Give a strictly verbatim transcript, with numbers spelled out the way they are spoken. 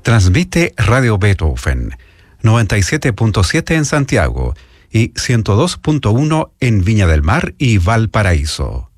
Transmite Radio Beethoven, noventa y siete punto siete en Santiago y ciento dos punto uno en Viña del Mar y Valparaíso.